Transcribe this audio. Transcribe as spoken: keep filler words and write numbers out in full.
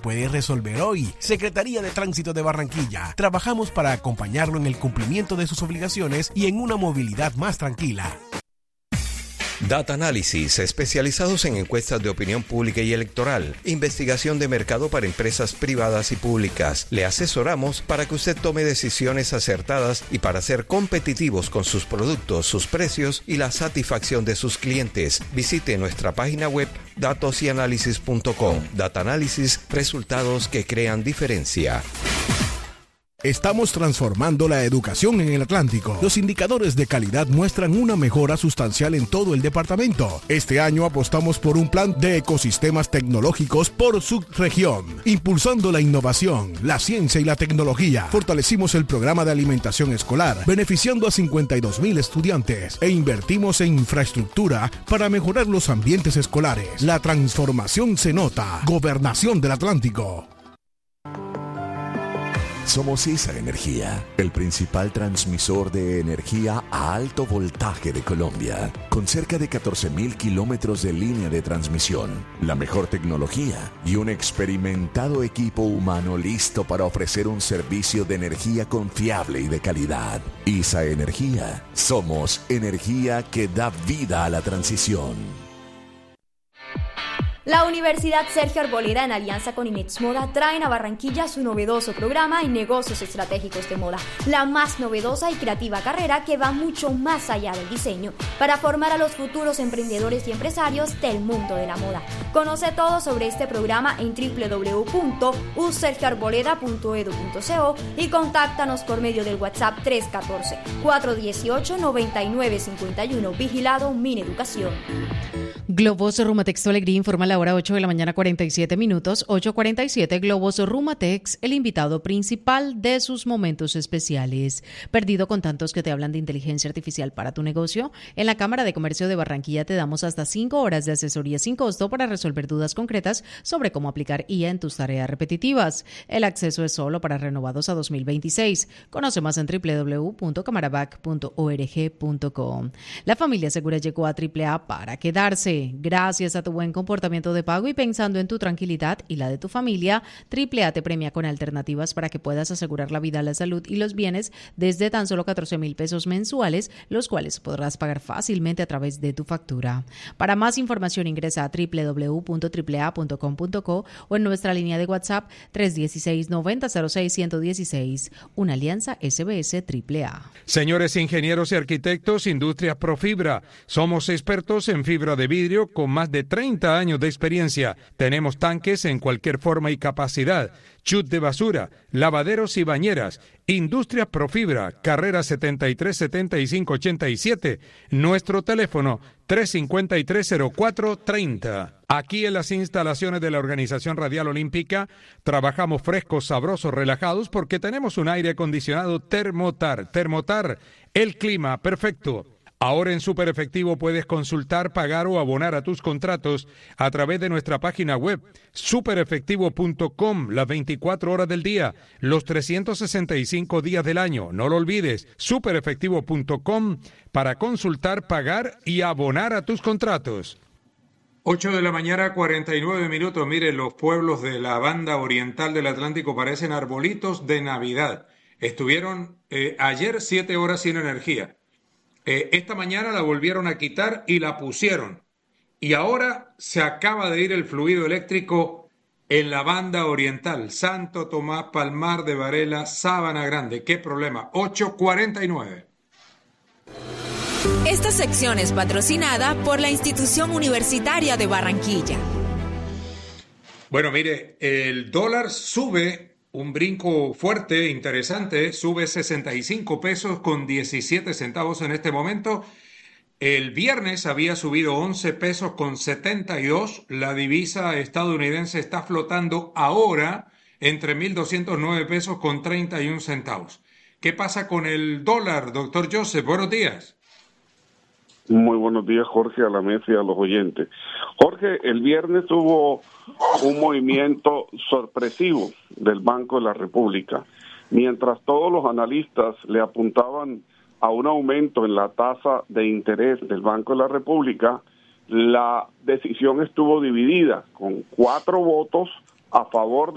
puede resolver hoy. Secretaría de Tránsito de Barranquilla. Trabajamos para acompañarlo en el cumplimiento de sus obligaciones y en una movilidad más tranquila. Data Analysis, especializados en encuestas de opinión pública y electoral, investigación de mercado para empresas privadas y públicas. Le asesoramos para que usted tome decisiones acertadas y para ser competitivos con sus productos, sus precios y la satisfacción de sus clientes. Visite nuestra página web datos y análisis punto com. Data Analysis, resultados que crean diferencia. Estamos transformando la educación en el Atlántico. Los indicadores de calidad muestran una mejora sustancial en todo el departamento. Este año apostamos por un plan de ecosistemas tecnológicos por subregión, impulsando la innovación, la ciencia y la tecnología. Fortalecimos el programa de alimentación escolar, beneficiando a cincuenta y dos mil estudiantes, e invertimos en infraestructura para mejorar los ambientes escolares. La transformación se nota. Gobernación del Atlántico. Somos I S A Energía, el principal transmisor de energía a alto voltaje de Colombia, con cerca de catorce mil kilómetros de línea de transmisión, la mejor tecnología y un experimentado equipo humano listo para ofrecer un servicio de energía confiable y de calidad. I S A Energía, somos energía que da vida a la transición. La Universidad Sergio Arboleda, en alianza con Inex Moda, traen a Barranquilla su novedoso programa en negocios estratégicos de moda, la más novedosa y creativa carrera que va mucho más allá del diseño, para formar a los futuros emprendedores y empresarios del mundo de la moda. Conoce todo sobre este programa en doble u doble u doble u punto u sergio arboleda punto edu punto co y contáctanos por medio del WhatsApp tres uno cuatro, cuatro uno ocho, nueve nueve cinco uno, vigilado Mineducación. Globos Rumatex Tu Alegría informa a la hora ocho de la mañana, cuarenta y siete minutos, ocho cuarenta y siete. Globos Rumatex, el invitado principal de sus momentos especiales. ¿Perdido con tantos que te hablan de inteligencia artificial para tu negocio? En la Cámara de Comercio de Barranquilla te damos hasta cinco horas de asesoría sin costo para resolver dudas concretas sobre cómo aplicar I A en tus tareas repetitivas. El acceso es solo para renovados a dos mil veintiséis. Conoce más en doble u doble u doble u punto camarabac punto org punto com. La familia segura llegó a Triple A para quedarse. Gracias a tu buen comportamiento de pago y pensando en tu tranquilidad y la de tu familia, Triple A te premia con alternativas para que puedas asegurar la vida, la salud y los bienes desde tan solo catorce mil pesos mensuales, los cuales podrás pagar fácilmente a través de tu factura. Para más información ingresa a doble u doble u doble u punto triple a punto com punto co o en nuestra línea de WhatsApp tres uno seis, noventa cero seis, ciento dieciséis. Una alianza S B S Triple A. Señores ingenieros y arquitectos, Industrias Profibra. Somos expertos en fibra de vidrio con más de treinta años de experiencia. Tenemos tanques en cualquier forma y capacidad, chut de basura, lavaderos y bañeras. Industrias Profibra, carrera setenta y tres, setenta y cinco, ochenta y siete. Nuestro teléfono tres cinco tres, cero cuatro tres cero. Aquí en las instalaciones de la Organización Radial Olímpica trabajamos frescos, sabrosos, relajados porque tenemos un aire acondicionado Thermotar. Thermotar, el clima perfecto. Ahora en Super Efectivo puedes consultar, pagar o abonar a tus contratos a través de nuestra página web super efectivo punto com, las veinticuatro horas del día, los trescientos sesenta y cinco días del año. No lo olvides, super efectivo punto com para consultar, pagar y abonar a tus contratos. ocho de la mañana, cuarenta y nueve minutos. Miren, los pueblos de la banda oriental del Atlántico parecen arbolitos de Navidad. Estuvieron eh, ayer siete horas sin energía. Eh, esta mañana la volvieron a quitar y la pusieron. Y ahora se acaba de ir el fluido eléctrico en la banda oriental. Santo Tomás, Palmar de Varela, Sabana Grande. ¿Qué problema? ocho cuarenta y nueve. Esta sección es patrocinada por la Institución Universitaria de Barranquilla. Bueno, mire, el dólar sube un brinco fuerte, interesante, sube sesenta y cinco pesos con diecisiete centavos en este momento. El viernes había subido once pesos con setenta y dos. La divisa estadounidense está flotando ahora entre mil doscientos nueve pesos con treinta y un centavos. ¿Qué pasa con el dólar, doctor Joseph? Buenos días. Muy buenos días, Jorge, a la mesa y a los oyentes. Jorge, el viernes hubo un movimiento sorpresivo del Banco de la República. Mientras todos los analistas le apuntaban a un aumento en la tasa de interés del Banco de la República, la decisión estuvo dividida con cuatro votos a favor de